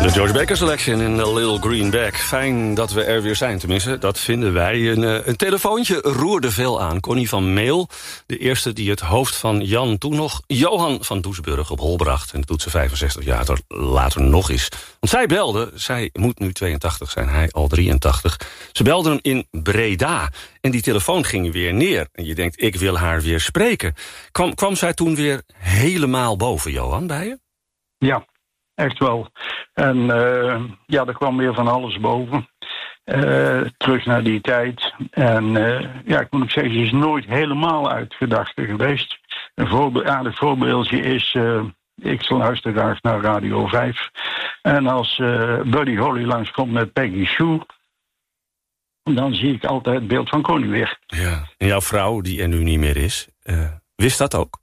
De George Baker Selection in The Little Green Bag. Fijn dat we er weer zijn, tenminste, dat vinden wij. Een telefoontje roerde veel aan. Connie van Meel, de eerste die het hoofd van Jan toen nog Johan van Doesburg op hol bracht. En dat doet ze 65 jaar later nog eens. Want zij belde, zij moet nu 82 zijn, hij al 83. Ze belde hem in Breda en die telefoon ging weer neer. En je denkt, ik wil haar weer spreken. Kwam zij toen weer helemaal boven, Johan, bij je? Ja, echt wel. En er kwam weer van alles boven. Terug naar die tijd. En ik moet ook zeggen, ze is nooit helemaal uit gedachten geweest. Een aardig voorbeeldje is, ik luister graag naar Radio 5. En als Buddy Holly langskomt met Peggy Sue, dan zie ik altijd het beeld van Connie weer. Ja. En jouw vrouw, die er nu niet meer is, wist dat ook?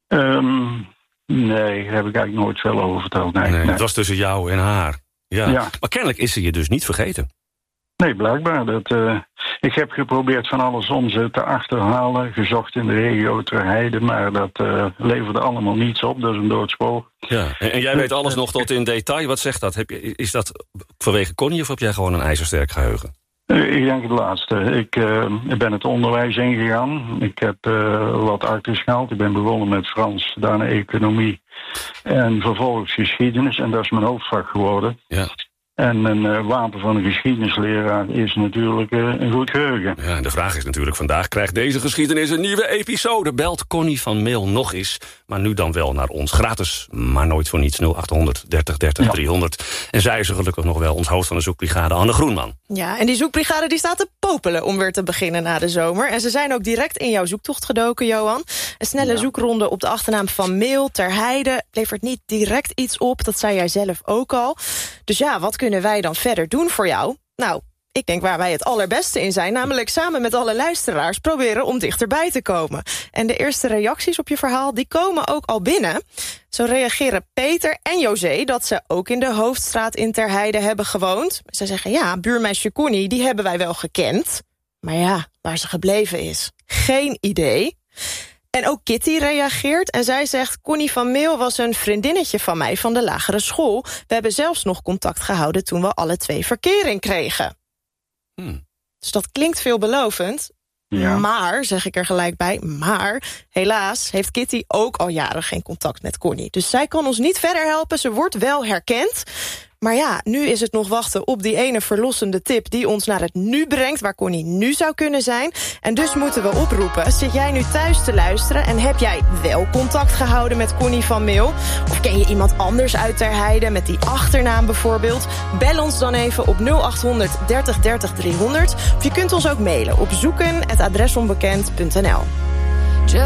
Nee, daar heb ik eigenlijk nooit veel over verteld. Nee. Het was tussen jou en haar. Ja. Maar kennelijk is ze je dus niet vergeten. Nee, blijkbaar. Ik heb geprobeerd van alles om ze te achterhalen. Gezocht in de regio ter Heide, maar dat leverde allemaal niets op. Dat is een doodspoor. Ja. En jij weet alles nog tot in detail. Wat zegt dat? Is dat vanwege Connie of heb jij gewoon een ijzersterk geheugen? Ik denk het laatste. Ik ben het onderwijs ingegaan. Ik heb wat artes gehaald. Ik ben begonnen met Frans, daarna economie en vervolgens geschiedenis. En dat is mijn hoofdvak geworden. Ja. En een wapen van een geschiedenisleraar is natuurlijk een goed geheugen. Ja, en de vraag is natuurlijk vandaag, krijgt deze geschiedenis een nieuwe episode? Belt Connie van Meel nog eens, maar nu dan wel naar ons. Gratis, maar nooit voor niets, 0800 30 30 300. En zij is er gelukkig nog wel, ons hoofd van de zoekbrigade, Anne Groenman. Ja, en die zoekbrigade die staat te popelen om weer te beginnen na de zomer. En ze zijn ook direct in jouw zoektocht gedoken, Johan. Een snelle zoekronde op de achternaam van Meel ter Heide levert niet direct iets op, dat zei jij zelf ook al. Dus ja, wat kunnen wij dan verder doen voor jou? Nou, ik denk waar wij het allerbeste in zijn, namelijk samen met alle luisteraars proberen om dichterbij te komen. En de eerste reacties op je verhaal, die komen ook al binnen. Zo reageren Peter en José dat ze ook in de Hoofdstraat in Ter Heide hebben gewoond. Ze zeggen, ja, buurmeisje Connie, die hebben wij wel gekend. Maar ja, waar ze gebleven is, geen idee. En ook Kitty reageert en zij zegt, Connie van Meel was een vriendinnetje van mij van de lagere school. We hebben zelfs nog contact gehouden toen we alle twee verkering kregen. Dus dat klinkt veelbelovend. Ja. Maar, zeg ik er gelijk bij, maar helaas heeft Kitty ook al jaren geen contact met Connie. Dus zij kan ons niet verder helpen, ze wordt wel herkend. Maar ja, nu is het nog wachten op die ene verlossende tip die ons naar het nu brengt, waar Connie nu zou kunnen zijn. En dus moeten we oproepen, zit jij nu thuis te luisteren en heb jij wel contact gehouden met Connie van Meel? Of ken je iemand anders uit Ter Heide met die achternaam bijvoorbeeld? Bel ons dan even op 0800 30 30 300. Of je kunt ons ook mailen op zoeken@adresonbekend.nl.